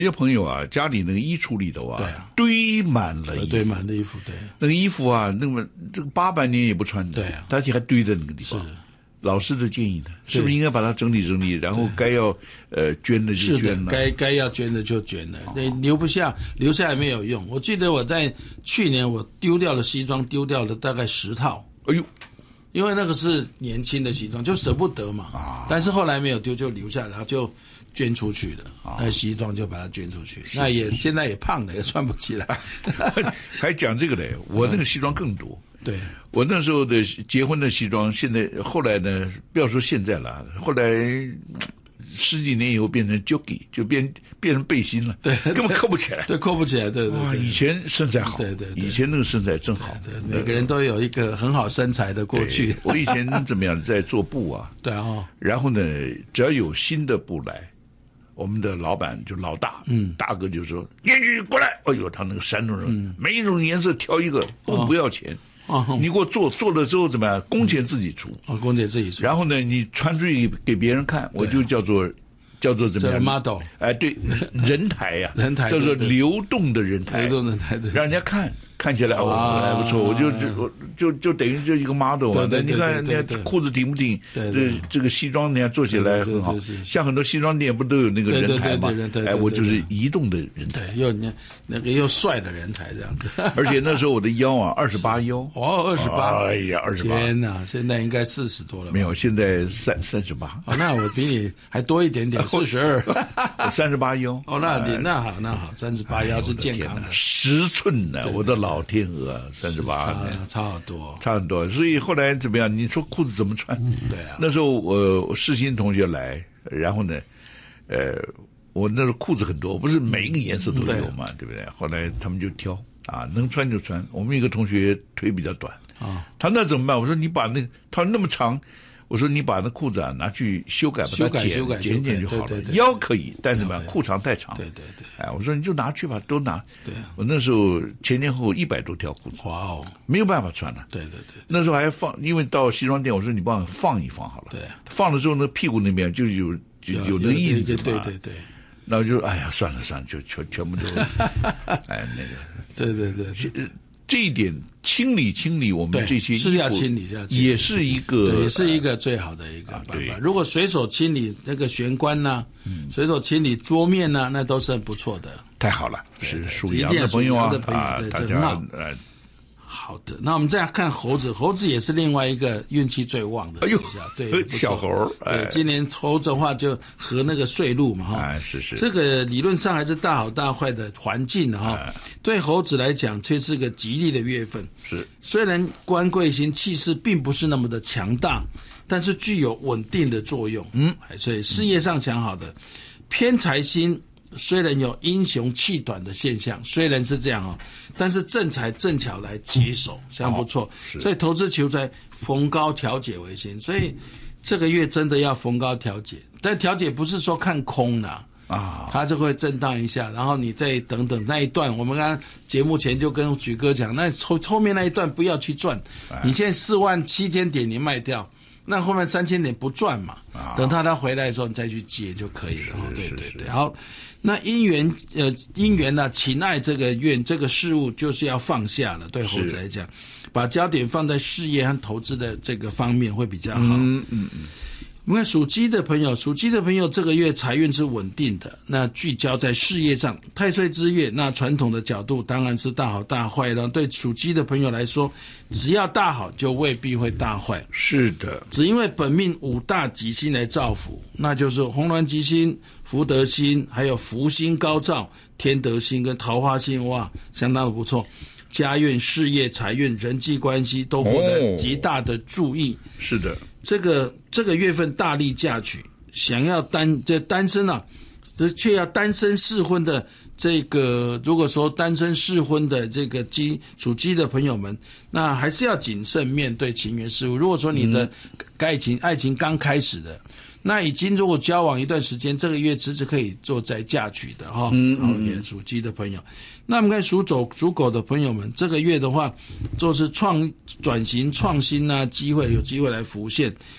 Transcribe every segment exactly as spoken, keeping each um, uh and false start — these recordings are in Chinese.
一些朋友啊，家里那个衣橱里头啊， 啊堆满了衣服， 堆满了衣服，对， 那个衣服啊，那么这个八百年也不穿的， 对啊， 而且还堆在那个地方。 是。 老师的建议呢，是不是应该把它整理整理，然后该要呃捐的就捐了， 该该要捐的就捐了，对，留不下，留下来没有用。我记得我在去年我丢掉了西装，丢掉了大概十套。 哎呦， 因为那个是年轻的西装，就舍不得嘛。啊。但是后来没有丢，就留下来，然后就捐出去了。啊。那西装就把它捐出去，那也现在也胖了，也穿不起来。 还讲这个嘞，我那个西装更多。 对， 我那时候的结婚的西装，现在后来呢，不要说现在了，后来十几年以后变成 jockey， 就变变成背心了， 对， 根本扣不起来， 对，扣不起来，对对。 哇，以前身材好， 对对， 以前那个身材真好， 对，每个人都有一个很好身材的过去。 我以前怎么样，在做布啊， 对哦， 然后呢，只要有新的布来，我们的老板就老大，嗯，大哥就说：“编剧过来！”哎呦，他那个山东人，嗯，每一种颜色挑一个，都不要钱。哦，你给我做做了之后怎么样？工钱自己出， 哦，工钱自己出。 然后呢，你穿出去给别人看，我就叫做叫做怎么样 ？model， 哎，对，人台呀， 人台叫做流动的人台， 流动人台， 让人家看看起来哦还不错，我就就就就等于就一个 model 啊。你看，你看裤子挺不挺？这这个西装你看做起来很好，像很多西装店不都有那个人台吗？哎，我就是移动的人台， 又那个又帅的人才这样子。 而且那时候我的腰啊，二十八腰。 哦，二十八。 哎呀，二十八。 天哪，现在应该四十多了。 没有，现在三三十八。 哦，那我比你还多一点点，四十二。 三十八腰。 哦，那你那好那好，三十八腰是健康的。 十寸呢，我的老天鹅。三十八， 差很多， 差很多。所以后来怎么样？你说裤子怎么穿？ 嗯、对啊。 那时候我我世新同学来，然后呢，呃，我那时候裤子很多，不是每一个颜色都有嘛，嗯、对, 对不对？后来他们就挑啊，能穿就穿。我们一个同学腿比较短啊，他那怎么办？我说你把那他那么长。我说你把那裤子啊拿去修改，把它剪剪剪就好了。对对对，腰可以，但是嘛，裤长太长。 对对对。 哎，我说你就拿去吧，都拿。 对。 我那时候前前后后一百多条裤子。 哇哦。 没有办法穿了。 对对对。 那时候还放，因为到西装店，我说你帮我放一放好了。 对。 放了之后，那屁股那边就有就有那个印子嘛。 对对对。 然后就哎呀，算了算了，就全全部都哎那个。 对对对。 这一点清理清理我们这些衣服是要清理，要清理也是一个也是一个最好的一个办法。如果随手清理那个玄关呐、啊，嗯，随手清理桌面呐、啊，那都是很不错的。 太好了，是属羊的朋友啊， 啊，大家呃。好的，那我们再看猴子，猴子也是另外一个运气最旺的。 哎呦， 对， 小猴， 对，今年猴子的话就和那个岁禄嘛，哈， 哎，是是， 这个理论上还是大好大坏的环境哈，对猴子来讲却是个吉利的月份。 是， 虽然官贵星气势并不是那么的强大，但是具有稳定的作用。嗯，所以事业上讲好的，偏财星。虽然有英雄气短的现象，虽然是这样哦，但是正财正巧来接手，相当不错。所以投资求财逢高调节为先，所以这个月真的要逢高调节，但调节不是说看空啦。啊，它就会震荡一下，然后你再等等那一段，我们刚刚节目前就跟举哥讲，那后后面那一段不要去赚，你现在四万七千点你卖掉。那后面三千点不赚嘛，啊、等他他回来的时候你再去接就可以了。对对对，好，那姻缘呃姻缘呢、啊，情爱这个愿这个事物就是要放下了，对猴子来讲，把焦点放在事业和投资的这个方面会比较好。嗯嗯嗯。我们看属鸡的朋友，属鸡的朋友这个月财运是稳定的，那聚焦在事业上。太岁之月，那传统的角度当然是大好大坏了。对属鸡的朋友来说，只要大好就未必会大坏。 是的， 只因为本命五大吉星来造福，那就是红鸾吉星、福德星，还有福星高照、天德星跟桃花星，哇，相当的不错。家运、事业、财运、人际关系都获得极大的注意。 哦、是的， 这个这个月份大力嫁娶，想要单这单身啊，这却要单身适婚的这个，如果说单身适婚的这个鸡属鸡的朋友们，那还是要谨慎面对情缘事物。如果说你的爱情、嗯、爱情刚开始的，那已经如果交往一段时间，这个月其实可以做在嫁娶的哈。嗯嗯嗯。属鸡的朋友，那我们看属狗属狗的朋友们，这个月的话，做是创转型创新啊，机会有机会来浮现。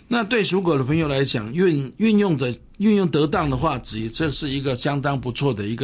那对属狗的朋友来讲，运运用的运用得当的话，只这是一个相当不错的一个